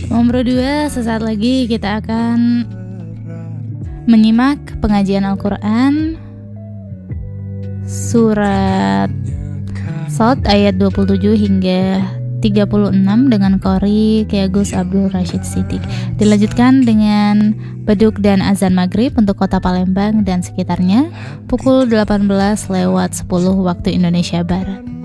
Nomor 2, sesaat lagi kita akan menyimak pengajian Al-Quran surat Shad ayat 27 hingga 36 dengan Qori Kiai Gus Abdul Rashid Siddiq. Dilanjutkan dengan beduk dan azan maghrib untuk kota Palembang dan sekitarnya pukul 18:10 waktu Indonesia Barat.